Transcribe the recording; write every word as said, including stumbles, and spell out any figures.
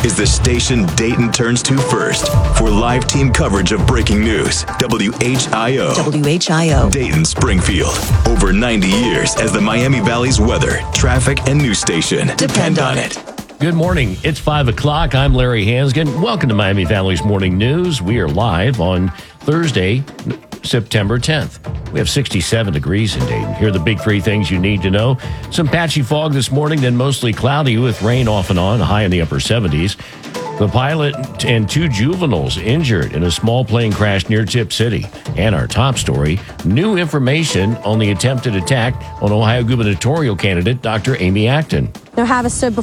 is the station Dayton turns to first for live team coverage of breaking news. W H I O. W H I O. Dayton, Springfield. Over ninety years as the Miami Valley's weather, traffic, and news station. Depend on it. Good morning. It's five o'clock. I'm Larry Hansgen. Welcome to Miami Valley's Morning News. We are live on Thursday, September tenth. We have sixty-seven degrees in Dayton. Here are the big three things you need to know. Some patchy fog this morning, then mostly cloudy with rain off and on, a high in the upper seventies. The pilot and two juveniles injured in a small plane crash near Tip City. And our top story, new information on the attempted attack on Ohio gubernatorial candidate Doctor Amy Acton. There have stood before